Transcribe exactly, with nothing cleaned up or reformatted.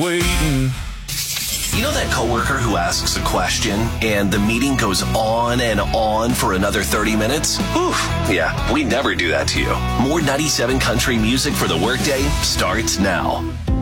Waiting. You know that coworker who asks a question and the meeting goes on and on for another thirty minutes? Whew. Yeah, we never do that to you. More ninety-seven Country music for the workday starts now.